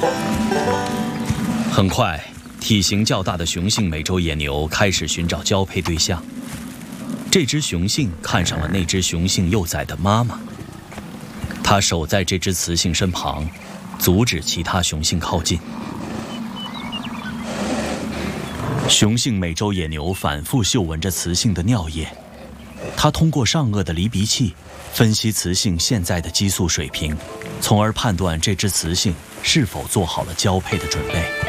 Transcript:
很快，体型较大的雄性美洲野牛开始寻找交配对象。这只雄性看上了那只雄性幼崽的妈妈，它守在这只雌性身旁，阻止其他雄性靠近。雄性美洲野牛反复嗅闻着雌性的尿液，它通过上颚的离鼻器分析雌性现在的激素水平，从而判断这只雌性是否做好了交配的准备。